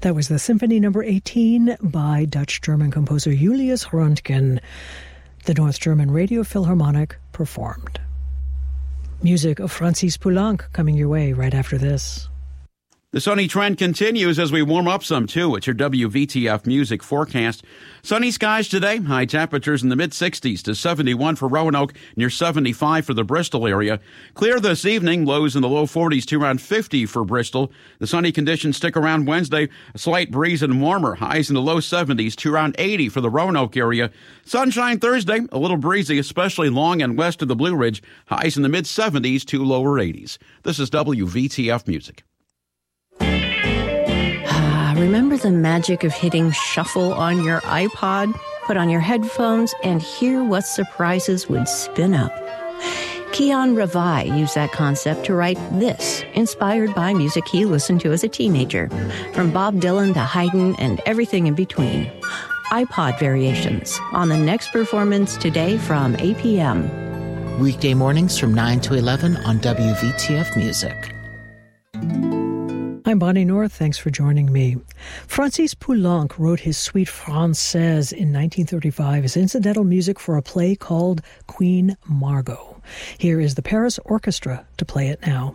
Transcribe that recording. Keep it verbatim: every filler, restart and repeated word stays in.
That was the Symphony Number eighteen by Dutch-German composer Julius Röntgen. The North German Radio Philharmonic performed. Music of Francis Poulenc coming your way right after this. The sunny trend continues as we warm up some, too. It's your W V T F music forecast. Sunny skies today. High temperatures in the mid-sixties to seventy-one for Roanoke, near seventy-five for the Bristol area. Clear this evening. Lows in the low forties to around fifty for Bristol. The sunny conditions stick around Wednesday. A slight breeze and warmer. Highs in the low seventies to around eighty for the Roanoke area. Sunshine Thursday. A little breezy, especially along and west of the Blue Ridge. Highs in the mid-seventies to lower eighties. This is W V T F Music. Remember the magic of hitting shuffle on your iPod? Put on your headphones and hear what surprises would spin up. Keon Ravai used that concept to write this, inspired by music he listened to as a teenager, from Bob Dylan to Haydn and everything in between. iPod Variations, on the next performance today from eight p.m. Weekday mornings from nine to eleven on W V T F Music. I'm Bonnie North. Thanks for joining me. Francis Poulenc wrote his Suite Française in nineteen thirty-five as incidental music for a play called Queen Margot. Here is the Paris Orchestra to play it now.